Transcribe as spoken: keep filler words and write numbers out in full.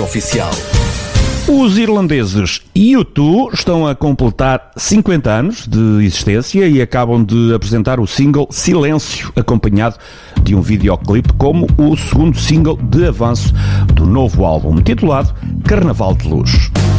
Rádio Oficial. Os irlandeses U dois estão a completar cinquenta anos de existência e acabam de apresentar o single Silêncio, acompanhado de um videoclipe como o segundo single de avanço do novo álbum, titulado Carnaval de Luz.